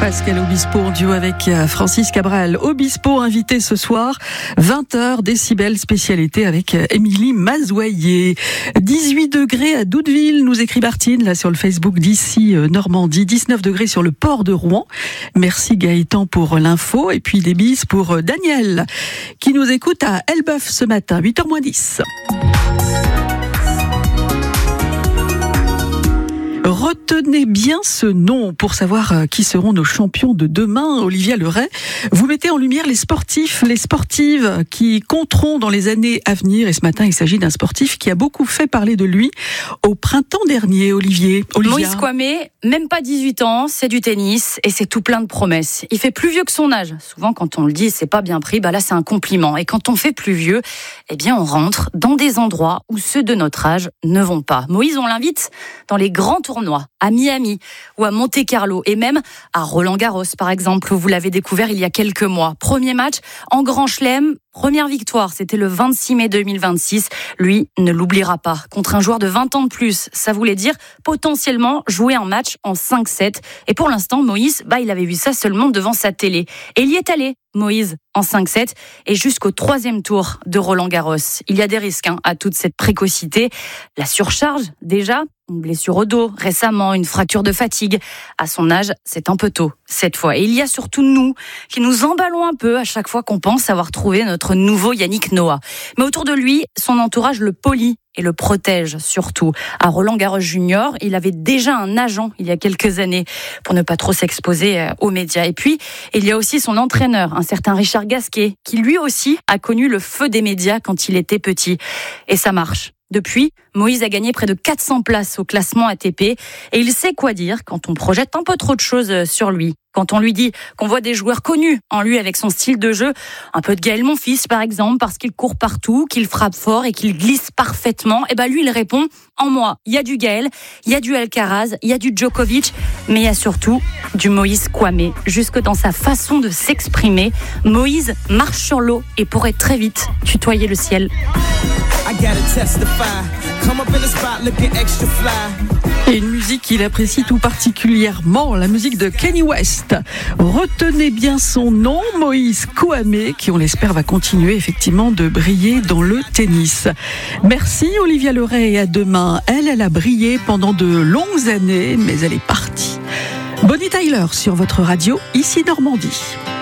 Pascal Obispo en duo avec Francis Cabral. Obispo invité ce soir, 20h, Décibel spécialité avec Émilie Mazoyer. 18 degrés à Doudeville, nous écrit Martine, là sur le Facebook d'ici Normandie. 19 degrés sur le port de Rouen. Merci Gaëtan pour l'info. Et puis des bises pour Daniel, qui nous écoute à Elbeuf ce matin, 8h-10. Retenez bien ce nom pour savoir qui seront nos champions de demain. Olivia Leray, vous mettez en lumière les sportifs, les sportives qui compteront dans les années à venir. Et ce matin, il s'agit d'un sportif qui a beaucoup fait parler de lui au printemps dernier, Olivia. Moïse Kouamé, même pas 18 ans, c'est du tennis et c'est tout plein de promesses. Il fait plus vieux que son âge. Souvent, quand on le dit, c'est pas bien pris, là c'est un compliment. Et quand on fait plus vieux, on rentre dans des endroits où ceux de notre âge ne vont pas. Moïse, on l'invite dans les grands tournois, à Miami ou à Monte-Carlo et même à Roland-Garros par exemple, où vous l'avez découvert il y a quelques mois. Premier match en Grand Chelem, première victoire, c'était le 26 mai 2026. Lui ne l'oubliera pas. Contre un joueur de 20 ans de plus, ça voulait dire potentiellement jouer un match en 5-7. Et pour l'instant, Moïse, il avait vu ça seulement devant sa télé. Et il y est allé, Moïse, en 5-7 et jusqu'au 3e tour de Roland-Garros. Il y a des risques à toute cette précocité. La surcharge, déjà, une blessure au dos, récemment, une fracture de fatigue. À son âge, c'est un peu tôt, cette fois. Et il y a surtout nous, qui nous emballons un peu à chaque fois qu'on pense avoir trouvé notre nouveau Yannick Noah. Mais autour de lui, son entourage le polie et le protège surtout. À Roland-Garros Junior, il avait déjà un agent il y a quelques années pour ne pas trop s'exposer aux médias. Et puis, il y a aussi son entraîneur, un certain Richard Gasquet, qui lui aussi a connu le feu des médias quand il était petit. Et ça marche. Depuis, Moïse a gagné près de 400 places au classement ATP et il sait quoi dire quand on projette un peu trop de choses sur lui. Quand on lui dit qu'on voit des joueurs connus en lui avec son style de jeu, un peu de Gaël Monfils par exemple, parce qu'il court partout, qu'il frappe fort et qu'il glisse parfaitement, lui il répond « En moi, il y a du Gaël, il y a du Alcaraz, il y a du Djokovic, mais il y a surtout du Moïse Kouamé. » Jusque dans sa façon de s'exprimer, Moïse marche sur l'eau et pourrait très vite tutoyer le ciel. Et une musique qu'il apprécie tout particulièrement, la musique de Kanye West. Retenez bien son nom, Moïse Kouamé, qui on l'espère va continuer effectivement de briller dans le tennis. Merci Olivia Leray et à demain. Elle a brillé pendant de longues années, mais elle est partie. Bonnie Tyler sur votre radio, ici Normandie.